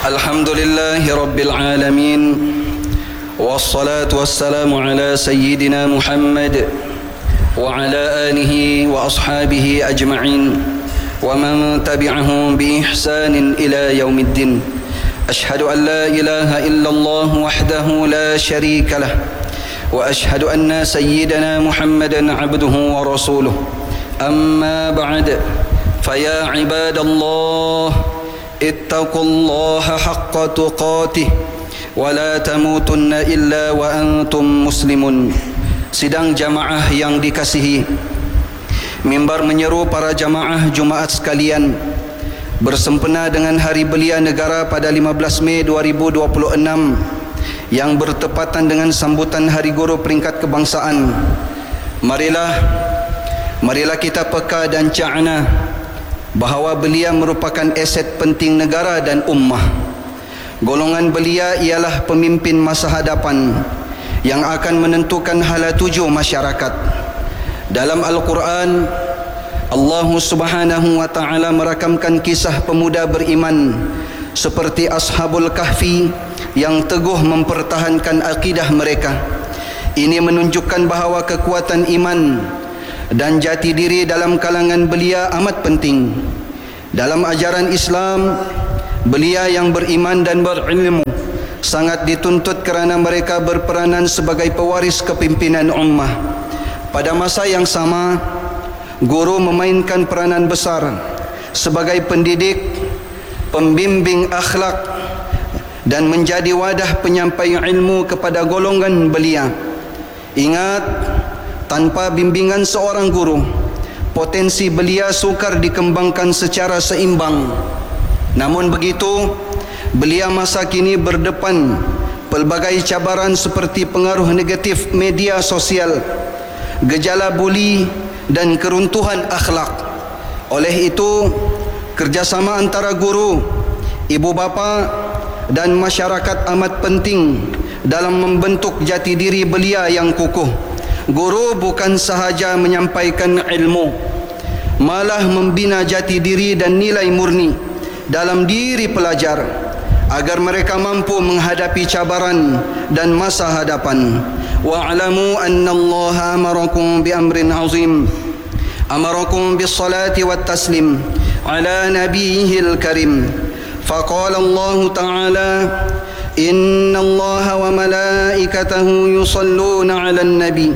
الحمد لله رب العالمين والصلاة والسلام على سيدنا محمد وعلى آله وأصحابه أجمعين ومن تبعهم بإحسان إلى يوم الدين. أشهد أن لا إله إلا الله وحده لا شريك له وأشهد أن سيدنا محمدا عبده ورسوله. أما بعد فيا عباد الله اتقوا الله حق تقاته ولا تموتن إلا وأنتم مسلمون. Sidang jamaah yang dikasihi, mimbar menyeru para jamaah Jumaat sekalian, bersempena dengan Hari Belia Negara pada 15 Mei 2026 yang bertepatan dengan sambutan Hari Guru peringkat kebangsaan. Marilah kita peka dan ca'na bahawa belia merupakan aset penting negara dan ummah. Golongan belia ialah pemimpin masa hadapan yang akan menentukan hala tuju masyarakat. Dalam Al-Quran, Allah Subhanahu wa ta'ala merakamkan kisah pemuda beriman seperti Ashabul Kahfi yang teguh mempertahankan akidah mereka. Ini menunjukkan bahawa kekuatan iman dan jati diri dalam kalangan belia amat penting. Dalam ajaran Islam, belia yang beriman dan berilmu sangat dituntut kerana mereka berperanan sebagai pewaris kepimpinan ummah. Pada masa yang sama, guru memainkan peranan besar sebagai pendidik, pembimbing akhlak dan menjadi wadah penyampai ilmu kepada golongan belia. Ingat, tanpa bimbingan seorang guru, potensi belia sukar dikembangkan secara seimbang. Namun begitu, belia masa kini berdepan pelbagai cabaran seperti pengaruh negatif media sosial, gejala buli dan keruntuhan akhlak. Oleh itu, kerjasama antara guru, ibu bapa dan masyarakat amat penting dalam membentuk jati diri belia yang kukuh. Guru bukan sahaja menyampaikan ilmu, malah membina jati diri dan nilai murni dalam diri pelajar agar mereka mampu menghadapi cabaran dan masa hadapan. Wa'lamu anna Allah amarakum bi amrin azim, amarakum bis salati wat taslim ala nabiyihil karim. Faqala Allah ta'ala, inna Allah wa malaikatahu yusalluna 'alan nabi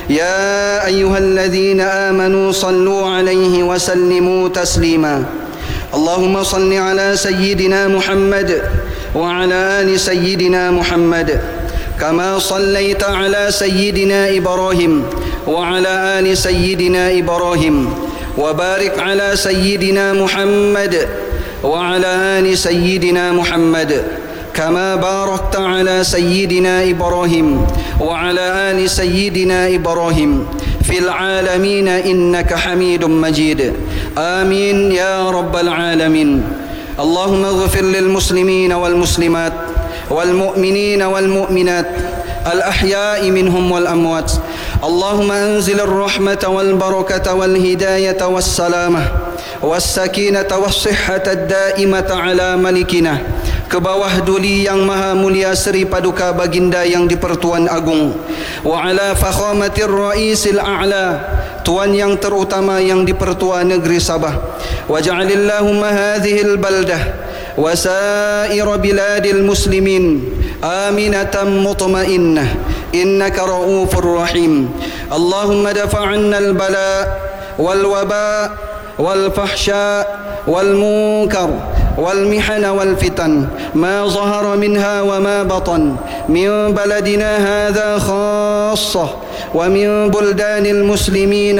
ya ayyuhalladzina amanu sallu 'alaihi wa sallimu taslima. Allahumma salli ala sayyidina Muhammad wa ala ali sayyidina Muhammad kama sallaita ala sayyidina Ibrahim wa ala ali sayyidina Ibrahim wa barik ala sayyidina Muhammad wa ala ali sayyidina Muhammad kama barakta ala sayyidina Ibrahim wa ala ali sayyidina Ibrahim fil alamin innaka Hamidum Majid. Amin ya rabbal alamin. Allahumma ighfir lil muslimina wal muslimat wal mu'minina wal mu'minat al ahya'i minhum wal amwat. Allahumma anzil ar-rahmata wal barakata wal hidayata was salamah was sakinata was sihhata ad-daimata ala malikina, ke bawah duli yang maha mulia Seri Paduka Baginda yang di-Pertuan Agung, wa ala fakhamatir ra'isil a'la, tuan yang terutama yang di-Pertua Negeri Sabah. Waj'alillahumma hadhil baldah wa sa'ira biladil muslimin aminatan mutmainnah innaka ra'ufur rahim. Allahumma dafa'anna al-bala wal waba wal fahsya wal munkar والمحن والفتن ما ظهر منها وما بطن من بلدنا هذا خاصة ومن بلدان المسلمين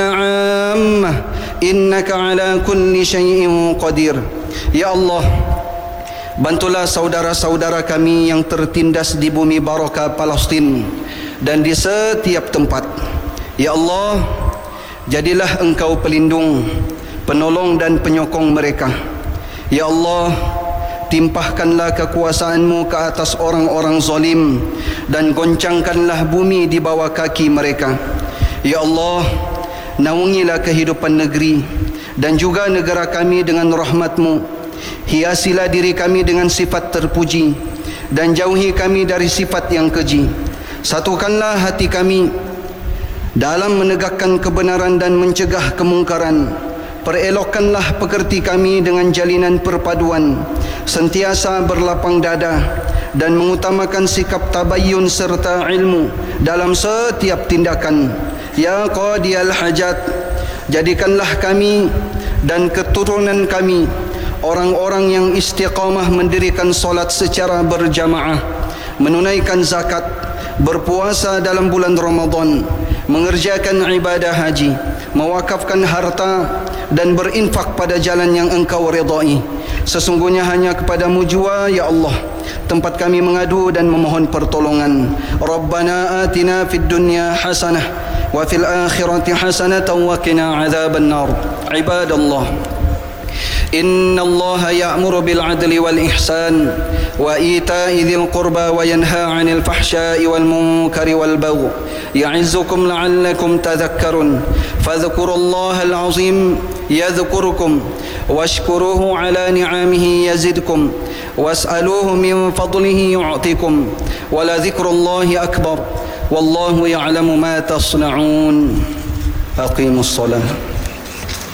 عامة إنك على كل شيء قدير. Ya Allah, bantulah saudara-saudara kami yang tertindas di bumi barakah Palestin dan di setiap tempat. Ya Allah, jadilah Engkau pelindung, penolong dan penyokong mereka. Ya Allah, timpahkanlah kekuasaan-Mu ke atas orang-orang zalim dan goncangkanlah bumi di bawah kaki mereka. Ya Allah, naungilah kehidupan negeri dan juga negara kami dengan rahmat-Mu Hiasilah diri kami dengan sifat terpuji dan jauhi kami dari sifat yang keji. Satukanlah hati kami dalam menegakkan kebenaran dan mencegah kemungkaran. Perelokkanlah pekerti kami dengan jalinan perpaduan, sentiasa berlapang dada dan mengutamakan sikap tabayyun serta ilmu dalam setiap tindakan. Ya Qadiyal Hajat, jadikanlah kami dan keturunan kami orang-orang yang istiqamah mendirikan solat secara berjamaah, menunaikan zakat, berpuasa dalam bulan Ramadan, mengerjakan ibadah haji, mewakafkan harta dan berinfak pada jalan yang Engkau ridai. Sesungguhnya hanya kepadamu jua ya Allah tempat kami mengadu dan memohon pertolongan. Rabbana atina fid dunya hasanah wa fil akhirati hasanatan wa qina adzaban nar. Ibadallah, إن الله يأمر بالعدل والإحسان وإيتاء ذي القربى وينهى عن الفحشاء والمنكر والبغي يعظكم لعلكم تذكرون فاذكروا الله العظيم يذكركم واشكروه على نعمه يزدكم واسألوه من فضله يعطكم ولذكر الله أكبر والله يعلم ما تصنعون. أقيموا الصلاة.